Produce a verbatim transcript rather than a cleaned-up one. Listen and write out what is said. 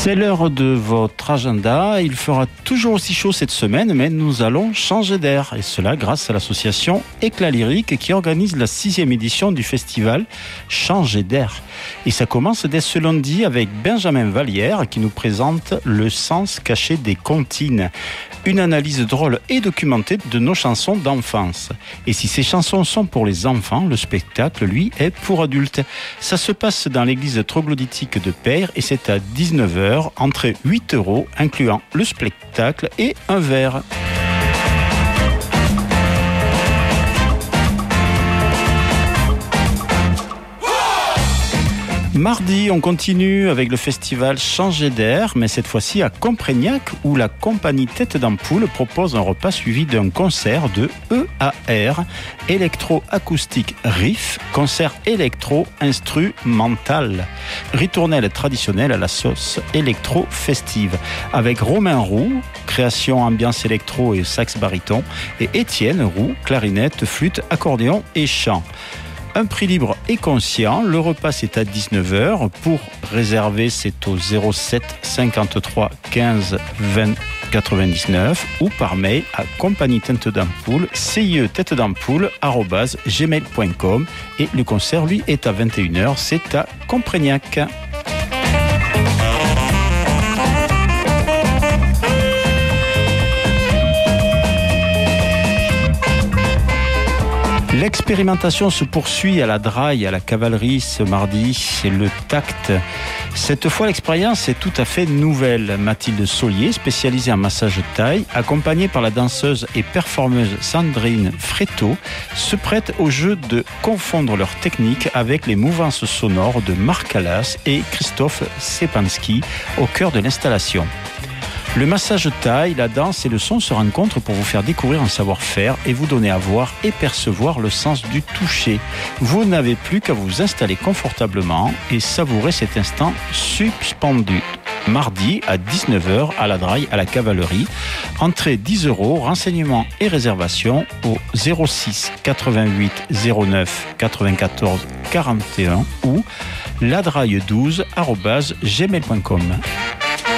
C'est l'heure de votre agenda. Il fera toujours aussi chaud cette semaine, mais nous allons changer d'air. Et cela grâce à l'association Éclat Lyrique qui organise la sixième édition du festival Changer d'air. Et ça commence dès ce lundi avec Benjamin Vallière qui nous présente Le sens caché des comptines. Une analyse drôle et documentée de nos chansons d'enfance. Et si ces chansons sont pour les enfants, le spectacle, lui, est pour adultes. Ça se passe dans l'église troglodytique de Peyre et c'est à dix-neuf heures, entrée huit euros, incluant le spectacle et un verre. Mardi, on continue avec le festival Changer d'air, mais cette fois-ci à Comprignac, où la compagnie Tête d'Ampoule propose un repas suivi d'un concert de E A R, électro-acoustique riff, concert électro-instrumental, ritournelle traditionnelle à la sauce électro-festive, avec Romain Roux, création ambiance électro et sax baryton, et Étienne Roux, clarinette, flûte, accordéon et chant. Un prix libre et conscient, le repas c'est à dix-neuf heures. Pour réserver, c'est au zéro sept cinquante-trois quinze vingt quatre-vingt-dix-neuf ou par mail à compagnie tête d'ampoule, c i e tête d'ampoule arobase gmail point com. Et le concert, lui, est à vingt et une heures, c'est à Comprignac. L'expérimentation se poursuit à la Draille, à la cavalerie ce mardi, c'est le tact. Cette fois, l'expérience est tout à fait nouvelle. Mathilde Saulier, spécialisée en massage taille, accompagnée par la danseuse et performeuse Sandrine Fréteau, se prête au jeu de confondre leurs techniques avec les mouvances sonores de Marc Callas et Christophe Sepanski au cœur de l'installation. Le massage taille, la danse et le son se rencontrent pour vous faire découvrir un savoir-faire et vous donner à voir et percevoir le sens du toucher. Vous n'avez plus qu'à vous installer confortablement et savourer cet instant suspendu. Mardi à dix-neuf heures à la Draille, à la cavalerie. Entrée dix euros, renseignements et réservations au zéro six quatre-vingt-huit zéro neuf quatre-vingt-quatorze quarante et un ou ladraille douze arobase gmail point com.